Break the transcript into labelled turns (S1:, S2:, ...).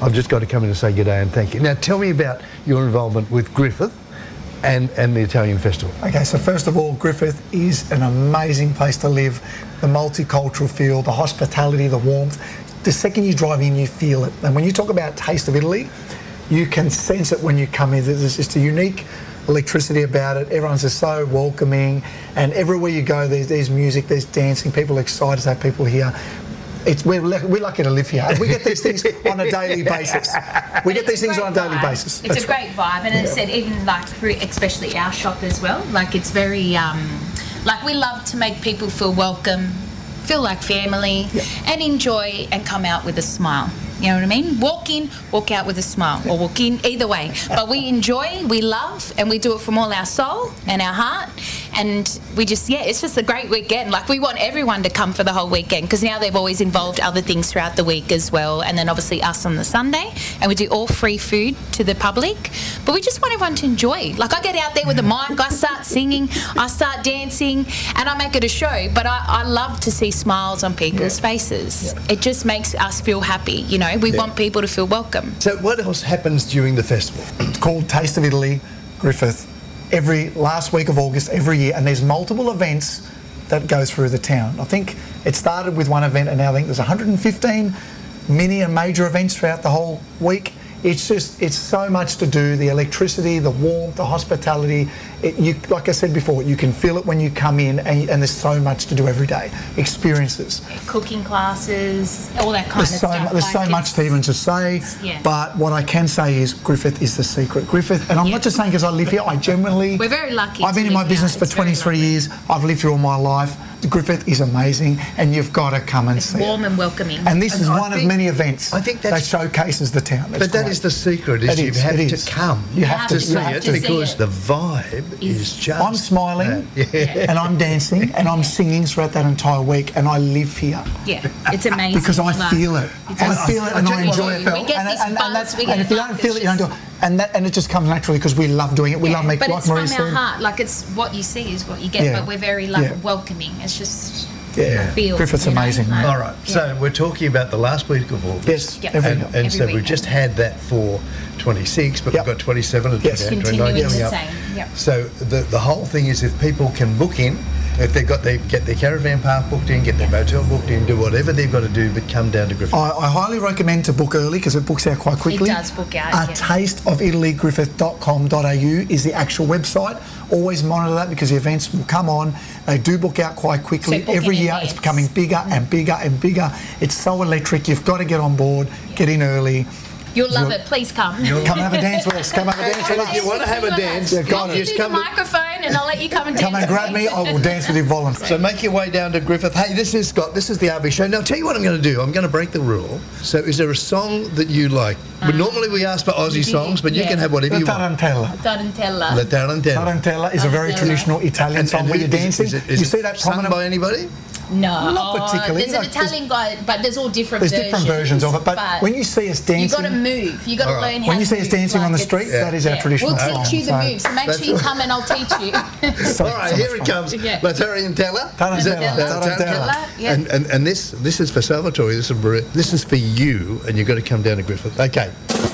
S1: I've just got to come in and say good day and thank you. Now, tell me about your involvement with Griffith and the Italian Festival.
S2: Okay, so first of all, Griffith is an amazing place to live. The multicultural feel, the hospitality, the warmth. The second you drive in, you feel it. And when you talk about Taste of Italy, you can sense it when you come in. There's just a unique electricity about it. Everyone's just so welcoming, and everywhere you go, there's music, there's dancing. People are excited to have people here. We're lucky to live here. We get these things on a daily basis. We get these things on a daily basis.
S3: It's a great vibe, and as I said, even like through especially our shop as well. Like it's very like we love to make people feel welcome, feel like family, and enjoy and come out with a smile. You know what I mean? Walk in, walk out with a smile, or walk in, either way. But we enjoy, we love, and we do it from all our soul and our heart. And we just, it's just a great weekend. Like, we want everyone to come for the whole weekend, because now they've always involved other things throughout the week as well. And then obviously us on the Sunday. And we do all free food to the public. But we just want everyone to enjoy. Like, I get out there with a mic, I start singing, I start dancing, and I make it a show. But I love to see smiles on people's faces. It just makes us feel happy, you know. We want people to feel welcome.
S1: So what else happens during the festival?
S2: It's called Taste of Italy, Griffith, every last week of August every year, and there's multiple events that go through the town. I think it started with one event, and now I think there's 115 mini and major events throughout the whole week. It's so much to do. The electricity, the warmth, the hospitality. Like I said before, you can feel it when you come in, and there's so much to do every day. Experiences.
S3: Cooking classes, all that kind of stuff.
S2: There's so much to even to say, but what I can say is Griffith is the secret. Griffith, and I'm not just saying because I live here, I genuinely...
S3: We're very lucky.
S2: I've been in my business for 23 years. I've lived here all my life. Griffith is amazing, and you've got to come and see it.
S3: It's warm and welcoming.
S2: And this is one of many events that showcases the town.
S1: But that is the secret, is you have to come.
S2: You have to
S1: see it, because the vibe is just...
S2: I'm smiling, and I'm dancing, and I'm singing throughout that entire week, and I live here.
S3: Yeah, it's amazing.
S2: Because I feel it. I feel it, and I enjoy it.
S3: We get this buzz,
S2: and if you don't feel it, you don't do it. And it just comes naturally because we love doing it. We love making, like Maria said.
S3: But it's from our heart. Like, it's what you see is what you get. But we're very welcoming. It's just feel.
S2: Griffith's amazing.
S1: All right. So we're talking about the last week of August.
S2: Yes.
S1: And so we've just had that for 26, but we've got 27 and 28, 29 coming up. So the whole thing is, if people can book in, if they get their caravan park booked in, get their motel booked in, do whatever they've got to do, but come down to Griffith.
S2: I highly recommend to book early, because it books out quite quickly.
S3: It does book out.
S2: tasteofitallygriffith.com.au is the actual website. Always monitor that, because the events will come on. They do book out quite quickly. Every year it's becoming bigger and bigger and bigger. It's so electric. You've got to get on board, get in early.
S3: You'll love it. Please come.
S2: Come and have a dance with us. Come have a dance with us.
S1: If you want to have a dance,
S3: I'll give you the microphone and I'll let you come and dance.
S2: Come and grab me. I will dance with you voluntarily.
S1: So make your way down to Griffith. Hey, this is Scott. This is the RV Show. Now, I'll tell you what I'm going to do. I'm going to break the rule. So is there a song that you like? But normally we ask for Aussie songs, but you can have whatever you want.
S2: Tarantella.
S3: Tarantella.
S1: The Tarantella.
S2: Tarantella is a very traditional Italian song where you're dancing. You see that
S1: sung by anybody?
S3: No,
S2: not particularly.
S3: There's an Italian guy, but there's all different versions.
S2: There's different versions of it, but when you see us dancing...
S3: You've got to move. You've got to learn how to move.
S2: When you see us dancing on the street, that is our traditional song.
S3: We'll teach you the moves, so make sure you come and I'll teach you.
S1: All right, here it comes. La Tarantella.
S2: Tarantella.
S1: And this is for Salvatore, this is for you, and you've got to come down to Griffith. Okay.